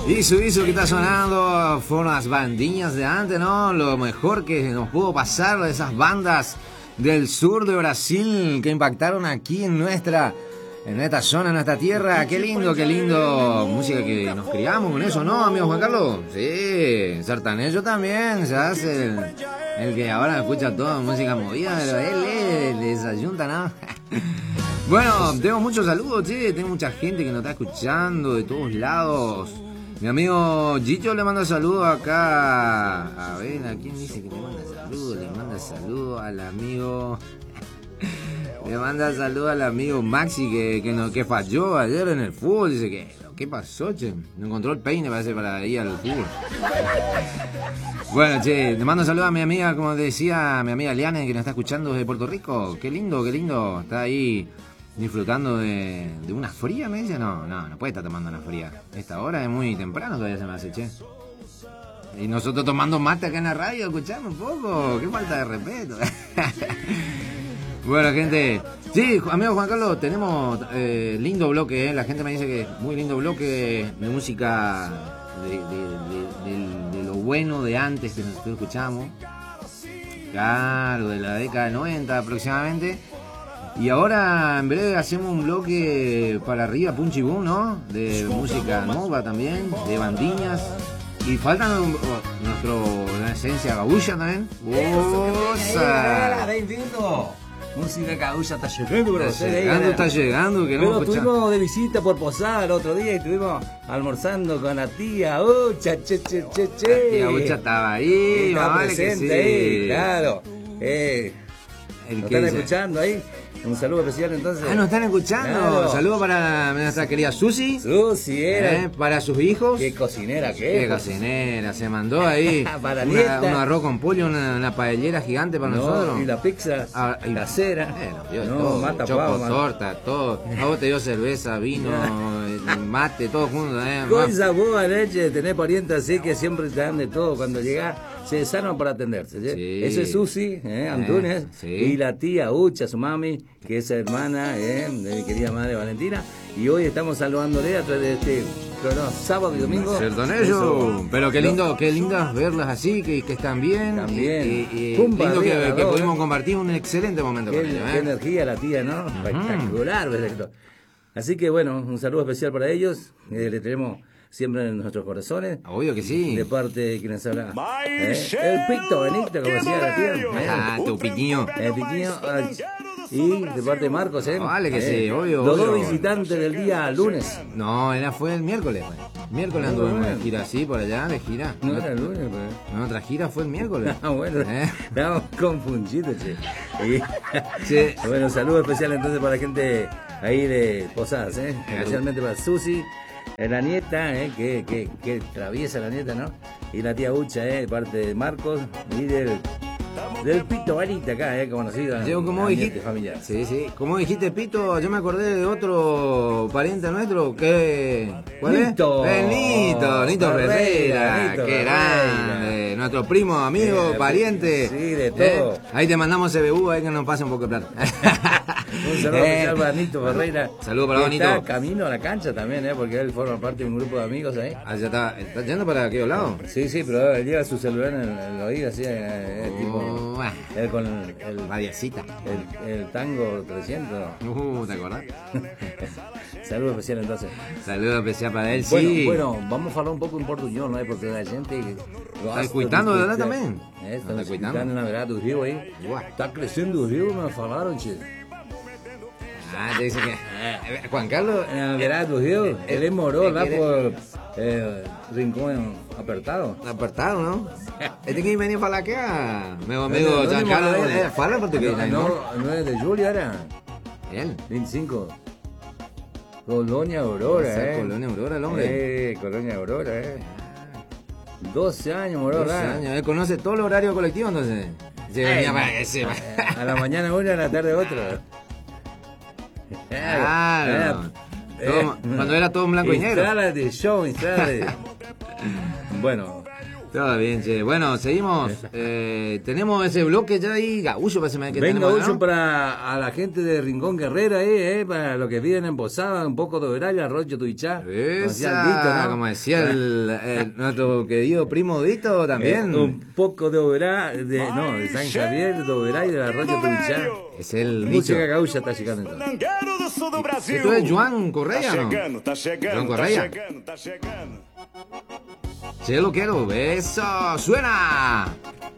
Eso que está sonando fueron las bandillas de antes, ¿no? Lo mejor que nos pudo pasar de esas bandas del sur de Brasil que impactaron aquí en nuestra zona, en nuestra tierra. Qué lindo. Música que nos criamos con eso, ¿no, amigo Juan Carlos? Sí, Sartanejo también, se hace el que ahora escucha toda música movida, pero él desayunta, ¿no? Bueno, tengo muchos saludos, che, tengo mucha gente que nos está escuchando de todos lados. Mi amigo Gicho le manda saludos acá. A ver, ¿a quién dice que le manda saludos? Le manda saludos al amigo... Le manda saludos al amigo Maxi que falló ayer en el fútbol. Dice que, ¿qué pasó, che? No encontró el peine, parece, para ir al fútbol. Bueno, che, le mando saludos a mi amiga, como decía, mi amiga Liane, que nos está escuchando desde Puerto Rico. Qué lindo. Está ahí disfrutando de una fría, me dice. No puede estar tomando una fría. Esta hora es muy temprano, todavía se me hace, che. Y nosotros tomando mate acá en la radio, escuchando un poco. Qué falta de respeto. Bueno, gente, sí, amigo Juan Carlos, tenemos lindo bloque, la gente me dice que muy lindo bloque de música de lo bueno de antes que nosotros escuchamos, claro, de la década del 90 aproximadamente, y ahora en breve hacemos un bloque para arriba, Punchi Boom, ¿no? De música nueva también, de bandiñas. Y falta nuestra esencia gaúcha también. Música cabulla está llegando, está llegando, que pero estuvimos de visita por Posada el otro día y estuvimos almorzando con la tía Ucha, che. La tía Ucha estaba ahí, estaba vale presente que sí. Ahí, claro. ¿Nos están escuchando ahí? Un saludo especial entonces. Nos están escuchando. Claro. Saludo para nuestra querida Susi. Era. Para sus hijos. Qué cocinera Qué cocinera. Se mandó ahí un arroz con pollo, una paellera gigante para nosotros. Y la pizza casera. Mata torta, todo. A vos te dio cerveza, vino, mate, todo junto. Cosa boa, leche, de tener parientes así que siempre te dan de todo. Cuando llegás, se desarman para atenderse. Sí. Eso es Susi, Antunes. Sí. Y la tía Ucha, su mami, que es hermana de mi querida madre Valentina, y hoy estamos saludándole a través de este programa sábado y domingo. Cierto, pero qué lindo verlas así, que están bien. También. Y lindo que pudimos compartir un excelente momento con ellos. Qué energía la tía, ¿no? Espectacular. Así que bueno, un saludo especial para ellos. Le tenemos siempre en nuestros corazones. Obvio que sí. De parte de quienes habla. El Pito Benito, como decía la tía. Tu piquiño. El piquiño. Y de parte de Marcos, Vale que sí, obvio. Los dos visitantes del día lunes. No, fue el miércoles. Miércoles anduvimos de gira, sí, por allá, de gira. No era el lunes, pues. Nuestra gira fue el miércoles. Bueno, estábamos confundidos, che. Sí. Bueno, saludo especial entonces para la gente ahí de Posadas, especialmente para Susi. La nieta, que traviesa la nieta, ¿no? Y la tía Ucha, de parte de Marcos y del Pito Varita acá, conocido. Como dijiste, familiar. Sí. Como dijiste, Pito, yo me acordé de otro pariente nuestro ¿cuál Nito. es? Nito Ferreira, qué grande. Nuestro primo, amigo, pariente. Sí, de todo. Ahí te mandamos CBU, ahí que nos pase un poco de plata. Un saludo especial para Nito Ferreira. Saludos para Nito. Está camino a la cancha también, porque él forma parte de un grupo de amigos ahí. Ya está yendo para aquel lado. Sí, pero él lleva su celular en el oído, así, tipo. Él con el radiacita. El tango 300. ¿Te acordás? Saludo especial entonces. Saludo especial para él, sí. Bueno, vamos a hablar un poco en portuñol, ¿no? Porque la gente está cuidando de verdad también. Está cuidando na verdade do Rio aí. Está crescendo o Rio, me falaram, che. Te dice que Juan Carlos, na verdade do Rio, ele morou lá por Rincón Apertado. Apertado, ¿no? Este que venía para la que meu amigo Juan Carlos, fala portugués. No es de Julio, era. Él. 25. Colonia Aurora, Colonia Aurora, el hombre. Colonia Aurora, 12 años moró 12 años. Él conoce todo el horario colectivo, entonces. Se venía para ese. A la mañana uno, a la tarde otro. Claro. Cuando era todo en blanco y negro. Instalate, show, instalate. Bueno, Todo bien, che. Bueno, seguimos. Tenemos ese bloque ya ahí, gaullo, parece que Venga, tenemos, gaullo, ¿no? para a la gente de Rincón Guerrera, para los que viven en Posada, un poco de Oberá, Arroyo Tuichá. Esa, como decía nuestro querido primo Dito también. Un poco de Oberá, de San Javier, de Oberá y del Arroyo Tuichá. Es el música dicho. gaúcha está llegando entonces. ¿Esto es Joan Correa, no? Joan Correa. Sí, lo quiero. Eso, suena.